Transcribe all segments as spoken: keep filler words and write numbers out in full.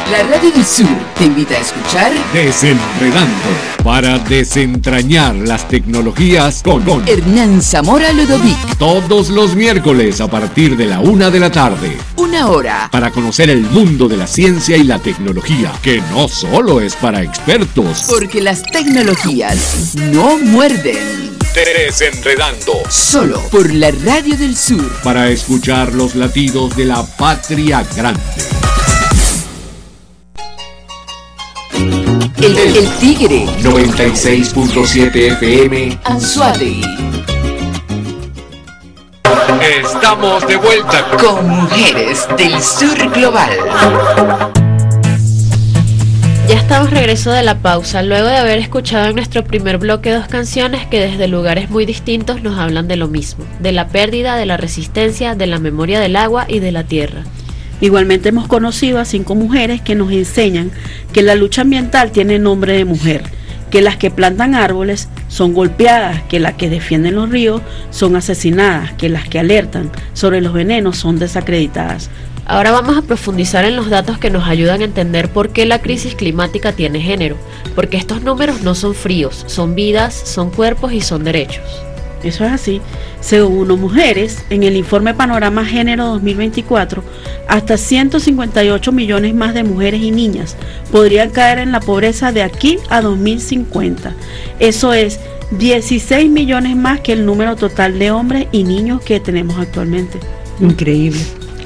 La Radio del Sur te invita a escuchar Desenredando, para desentrañar las tecnologías con, con Hernán Zamora Ludovic. Todos los miércoles a partir de la una de la tarde. Una hora. Para conocer el mundo de la ciencia y la tecnología, que no solo es para expertos. Porque las tecnologías no muerden. Desenredando. Solo por la Radio del Sur. Para escuchar los latidos de la patria grande. El, el, el Tigre. noventa y seis punto siete F M. Anzoátegui. Estamos de vuelta con Mujeres del Sur Global. Ya estamos regreso de la pausa, luego de haber escuchado en nuestro primer bloque dos canciones que desde lugares muy distintos nos hablan de lo mismo, de la pérdida, de la resistencia, de la memoria del agua y de la tierra. Igualmente hemos conocido a cinco mujeres que nos enseñan que la lucha ambiental tiene nombre de mujer, que las que plantan árboles son golpeadas, que las que defienden los ríos son asesinadas, que las que alertan sobre los venenos son desacreditadas. Ahora vamos a profundizar en los datos que nos ayudan a entender por qué la crisis climática tiene género, porque estos números no son fríos, son vidas, son cuerpos y son derechos. Eso es así. Según ONU Mujeres, en el informe Panorama Género dos mil veinticuatro, hasta ciento cincuenta y ocho millones más de mujeres y niñas podrían caer en la pobreza de aquí a dos mil cincuenta. Eso es dieciséis millones más que el número total de hombres y niños que tenemos actualmente. Increíble.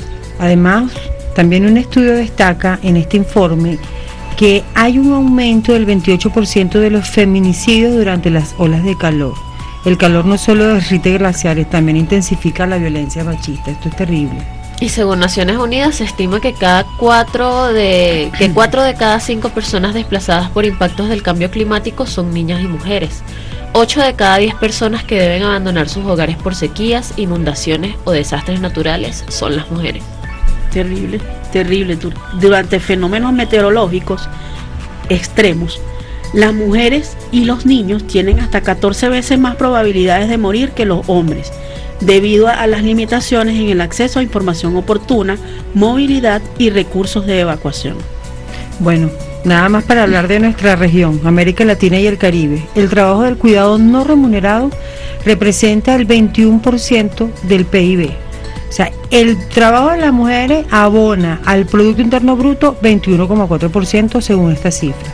Además, también un estudio destaca en este informe que hay un aumento del veintiocho por ciento de los feminicidios durante las olas de calor. El calor no solo derrite glaciares, también intensifica la violencia machista. Esto es terrible. Y según Naciones Unidas se estima que cada cuatro de que cuatro de cada cinco personas desplazadas por impactos del cambio climático son niñas y mujeres. Ocho de cada diez personas que deben abandonar sus hogares por sequías, inundaciones o desastres naturales son las mujeres. Terrible, terrible. Durante fenómenos meteorológicos extremos, las mujeres y los niños tienen hasta catorce veces más probabilidades de morir que los hombres, debido a las limitaciones en el acceso a información oportuna, movilidad y recursos de evacuación. Bueno, nada más para hablar de nuestra región, América Latina y el Caribe. El trabajo del cuidado no remunerado representa el veintiuno por ciento del P I B. O sea, el trabajo de las mujeres abona al Producto Interno Bruto veintiuno coma cuatro por ciento según esta cifra.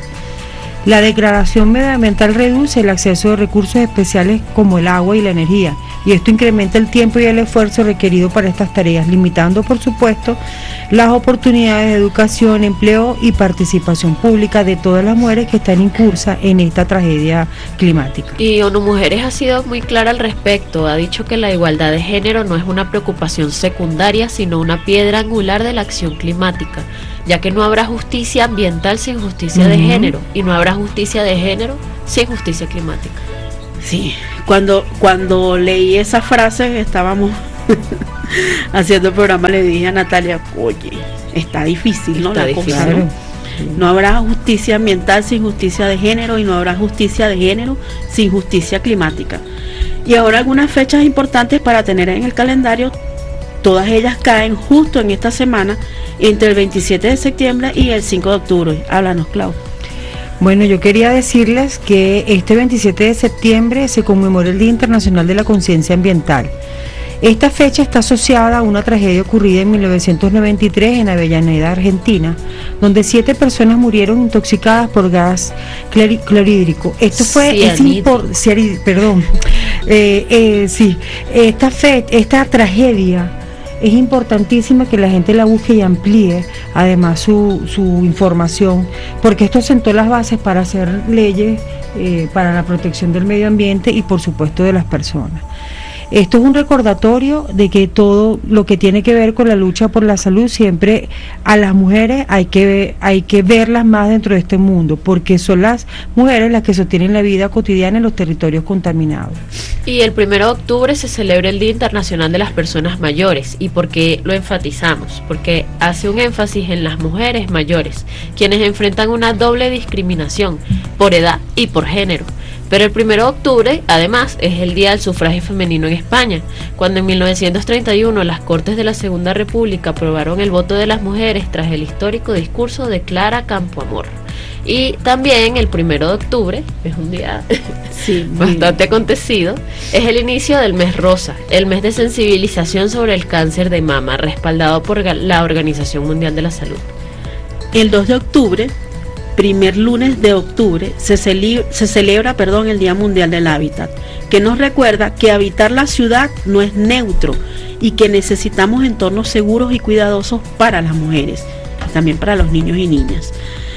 La degradación medioambiental reduce el acceso de recursos especiales como el agua y la energía, y esto incrementa el tiempo y el esfuerzo requerido para estas tareas, limitando, por supuesto, las oportunidades de educación, empleo y participación pública de todas las mujeres que están incursas en esta tragedia climática. Y ONU Mujeres ha sido muy clara al respecto, ha dicho que la igualdad de género no es una preocupación secundaria, sino una piedra angular de la acción climática, ya que no habrá justicia ambiental sin justicia uh-huh. de género, y no habrá justicia de género sin justicia climática. Sí, cuando, cuando leí esa frase, estábamos haciendo el programa, le dije a Natalia, oye, está difícil, ¿no? Está la difícil. cosa, ¿no? No habrá justicia ambiental sin justicia de género, y no habrá justicia de género sin justicia climática. Y ahora algunas fechas importantes para tener en el calendario, todas ellas caen justo en esta semana, entre el veintisiete de septiembre y el cinco de octubre. Háblanos, Clau. Bueno, yo quería decirles que este veintisiete de septiembre se conmemora el Día Internacional de la Conciencia Ambiental. Esta fecha está asociada a una tragedia ocurrida en mil novecientos noventa y tres en Avellaneda, Argentina, donde siete personas murieron intoxicadas por gas clori- clorhídrico. Esto fue, es impor- cianid- perdón, eh, eh, sí, esta fe- esta tragedia es importantísima que la gente la busque y amplíe además su, su información, porque esto sentó las bases para hacer leyes eh, para la protección del medio ambiente y por supuesto de las personas. Esto es un recordatorio de que todo lo que tiene que ver con la lucha por la salud, siempre a las mujeres hay que, hay que verlas más dentro de este mundo, porque son las mujeres las que sostienen la vida cotidiana en los territorios contaminados. Y el primero de octubre se celebra el Día Internacional de las Personas Mayores. ¿Y por qué lo enfatizamos? Porque hace un énfasis en las mujeres mayores, quienes enfrentan una doble discriminación, por edad y por género. Pero el primero de octubre, además, es el Día del Sufragio Femenino en España, cuando en mil novecientos treinta y uno las Cortes de la Segunda República aprobaron el voto de las mujeres tras el histórico discurso de Clara Campoamor. Y también el primero de octubre, es un día sí, bastante acontecido, es el inicio del mes rosa, el mes de sensibilización sobre el cáncer de mama, respaldado por la Organización Mundial de la Salud. El dos de octubre, primer lunes de octubre, se, cele- se celebra perdón, el Día Mundial del Hábitat, que nos recuerda que habitar la ciudad no es neutro y que necesitamos entornos seguros y cuidadosos para las mujeres, también para los niños y niñas.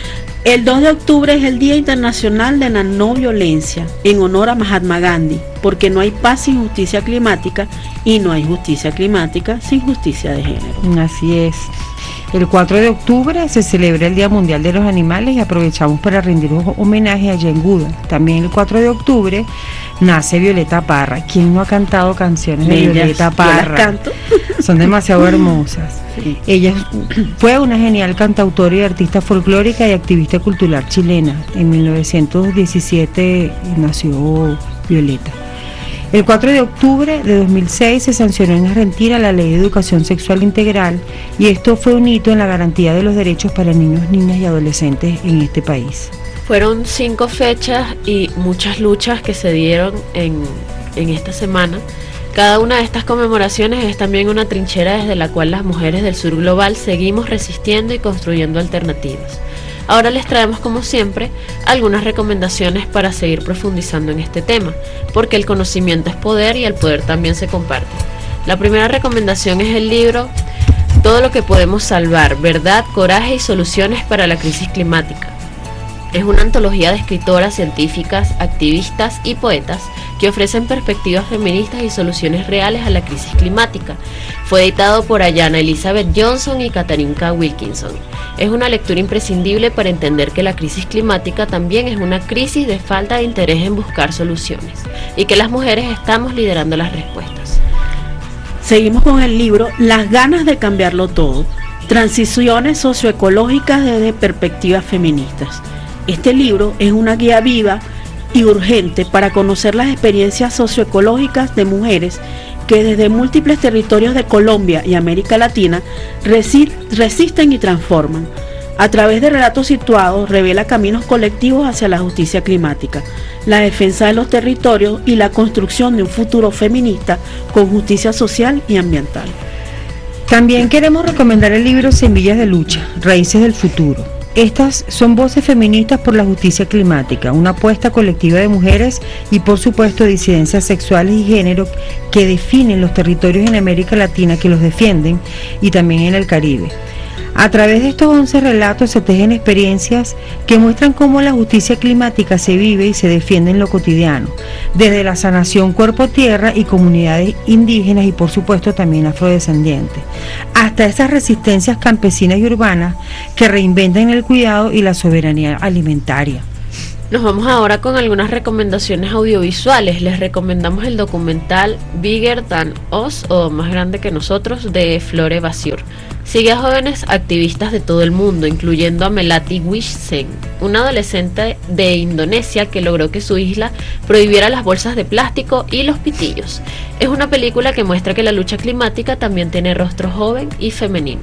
El dos de octubre es el Día Internacional de la No Violencia, en honor a Mahatma Gandhi, porque no hay paz sin justicia climática y no hay justicia climática sin justicia de género. Así es. El cuatro de octubre se celebra el Día Mundial de los Animales y aprovechamos para rendir un homenaje a Jane Goodall. También el cuatro de octubre nace Violeta Parra. ¿Quién no ha cantado canciones de Bellas, Violeta Parra? yo las canto. Son demasiado hermosas. Sí. Ella fue una genial cantautora y artista folclórica y activista cultural chilena. En mil novecientos diecisiete nació Violeta. El cuatro de octubre de dos mil seis se sancionó en Argentina la Ley de Educación Sexual Integral y esto fue un hito en la garantía de los derechos para niños, niñas y adolescentes en este país. Fueron cinco fechas y muchas luchas que se dieron en, en esta semana. Cada una de estas conmemoraciones es también una trinchera desde la cual las mujeres del sur global seguimos resistiendo y construyendo alternativas. Ahora les traemos, como siempre, algunas recomendaciones para seguir profundizando en este tema, porque el conocimiento es poder y el poder también se comparte. La primera recomendación es el libro Todo lo que podemos salvar, verdad, coraje y soluciones para la crisis climática. Es una antología de escritoras, científicas, activistas y poetas que ofrecen perspectivas feministas y soluciones reales a la crisis climática. Fue editado por Ayana Elizabeth Johnson y Katharine Wilkinson. Es una lectura imprescindible para entender que la crisis climática también es una crisis de falta de interés en buscar soluciones y que las mujeres estamos liderando las respuestas. Seguimos con el libro Las ganas de cambiarlo todo, transiciones socioecológicas desde perspectivas feministas. Este libro es una guía viva y urgente para conocer las experiencias socioecológicas de mujeres que desde múltiples territorios de Colombia y América Latina resi- resisten y transforman. A través de relatos situados revela caminos colectivos hacia la justicia climática, la defensa de los territorios y la construcción de un futuro feminista con justicia social y ambiental. También queremos recomendar el libro Semillas de Lucha, Raíces del Futuro. Estas son voces feministas por la justicia climática, una apuesta colectiva de mujeres y por supuesto disidencias sexuales y género que definen los territorios en América Latina, que los defienden, y también en el Caribe. A través de estos once relatos se tejen experiencias que muestran cómo la justicia climática se vive y se defiende en lo cotidiano, desde la sanación cuerpo-tierra y comunidades indígenas y por supuesto también afrodescendientes, hasta esas resistencias campesinas y urbanas que reinventan el cuidado y la soberanía alimentaria. Nos vamos ahora con algunas recomendaciones audiovisuales. Les recomendamos el documental Bigger Than Us, o Más Grande que Nosotros, de Flore Basiur. Sigue a jóvenes activistas de todo el mundo, incluyendo a Melati Wissen, una adolescente de Indonesia que logró que su isla prohibiera las bolsas de plástico y los pitillos. Es una película que muestra que la lucha climática también tiene rostro joven y femenino.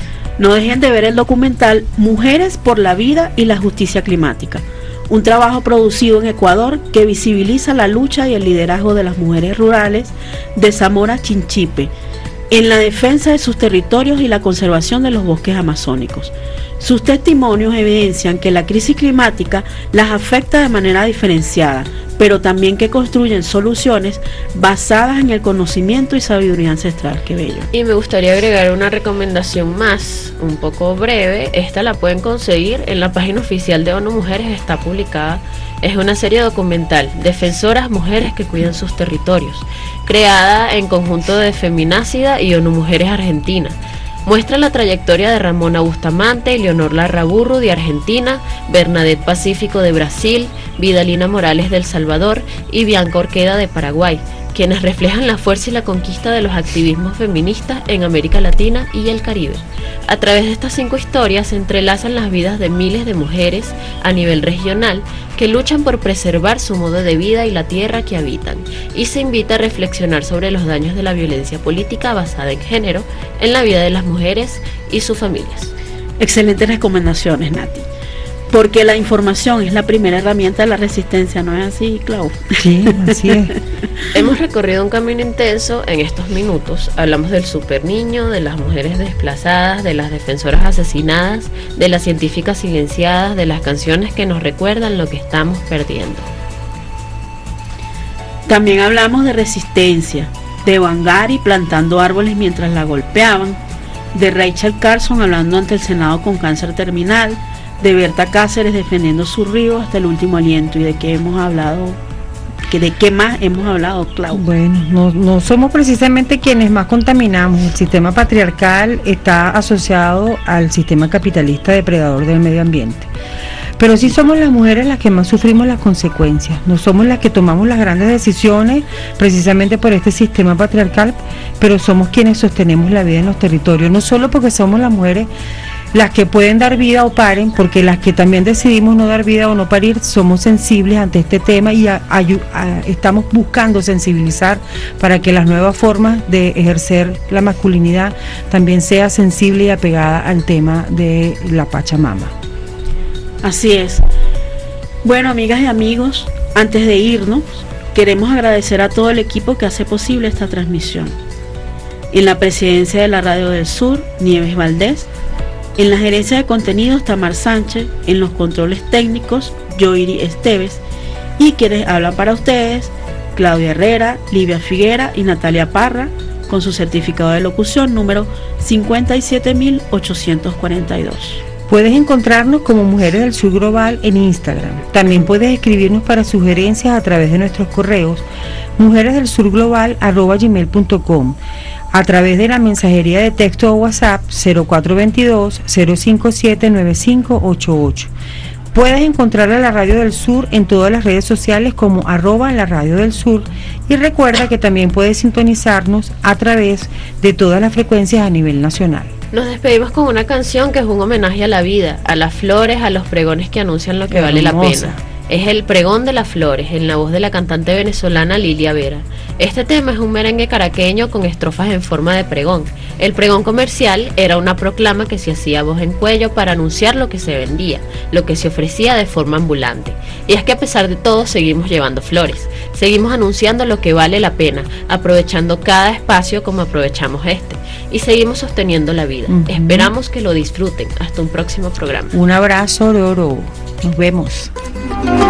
No dejen de ver el documental Mujeres por la Vida y la Justicia Climática, un trabajo producido en Ecuador que visibiliza la lucha y el liderazgo de las mujeres rurales de Zamora Chinchipe en la defensa de sus territorios y la conservación de los bosques amazónicos. Sus testimonios evidencian que la crisis climática las afecta de manera diferenciada, pero también que construyen soluciones basadas en el conocimiento y sabiduría ancestral. Qué bello. Y me gustaría agregar una recomendación más, un poco breve. Esta la pueden conseguir en la página oficial de ONU Mujeres, está publicada. Es una serie documental, Defensoras Mujeres que Cuidan Sus Territorios, creada en conjunto de Feminácida y ONU Mujeres Argentina. Muestra la trayectoria de Ramona Bustamante y Leonor Larraburru de Argentina, Bernadette Pacífico de Brasil, Vidalina Morales de El Salvador y Bianca Orqueda de Paraguay, quienes reflejan la fuerza y la conquista de los activismos feministas en América Latina y el Caribe. A través de estas cinco historias se entrelazan las vidas de miles de mujeres a nivel regional que luchan por preservar su modo de vida y la tierra que habitan, y se invita a reflexionar sobre los daños de la violencia política basada en género en la vida de las mujeres y sus familias. Excelentes recomendaciones, Nati. Porque la información es la primera herramienta de la resistencia, ¿no es así, Clau? Sí, así es. Hemos recorrido un camino intenso en estos minutos. Hablamos del super niño, de las mujeres desplazadas, de las defensoras asesinadas, de las científicas silenciadas, de las canciones que nos recuerdan lo que estamos perdiendo. También hablamos de resistencia, de Wangari plantando árboles mientras la golpeaban, de Rachel Carson hablando ante el Senado con cáncer terminal, de Berta Cáceres defendiendo su río hasta el último aliento. ¿Y de qué hemos hablado? ¿Que ¿De qué más hemos hablado, Clau? Bueno, no, no somos precisamente quienes más contaminamos. El sistema patriarcal está asociado al sistema capitalista depredador del medio ambiente. Pero sí somos las mujeres las que más sufrimos las consecuencias. No somos las que tomamos las grandes decisiones precisamente por este sistema patriarcal, pero somos quienes sostenemos la vida en los territorios. No solo porque somos las mujeres las que pueden dar vida o paren, porque las que también decidimos no dar vida o no parir, somos sensibles ante este tema y a, a, a, estamos buscando sensibilizar para que las nuevas formas de ejercer la masculinidad también sea sensible y apegada al tema de la Pachamama. Así es. Bueno, amigas y amigos, antes de irnos, queremos agradecer a todo el equipo que hace posible esta transmisión. En la presidencia de la Radio del Sur, Nieves Valdés. En la gerencia de contenidos, Tamar Sánchez. En los controles técnicos, Yoiri Esteves. Y quienes hablan para ustedes, Claudia Herrera, Livia Figuera y Natalia Parra, con su certificado de locución número cincuenta y siete mil ochocientos cuarenta y dos. Puedes encontrarnos como Mujeres del Sur Global en Instagram. También puedes escribirnos para sugerencias a través de nuestros correos mujeresdelsurglobal arroba gmail punto com, a través de la mensajería de texto o WhatsApp cero cuatro dos dos, cero cinco siete, nueve cinco ocho ocho. Puedes encontrar a la Radio del Sur en todas las redes sociales como arroba la Radio del Sur, y recuerda que también puedes sintonizarnos a través de todas las frecuencias a nivel nacional. Nos despedimos con una canción que es un homenaje a la vida, a las flores, a los pregones que anuncian lo que vale la pena. Es el pregón de las flores, en la voz de la cantante venezolana Lilia Vera. Este tema es un merengue caraqueño con estrofas en forma de pregón. El pregón comercial era una proclama que se hacía a voz en cuello para anunciar lo que se vendía, lo que se ofrecía de forma ambulante. Y es que a pesar de todo seguimos llevando flores, seguimos anunciando lo que vale la pena, aprovechando cada espacio como aprovechamos este, y seguimos sosteniendo la vida. Uh-huh. Esperamos que lo disfruten. Hasta un próximo programa. Un abrazo, Loro. Nos vemos.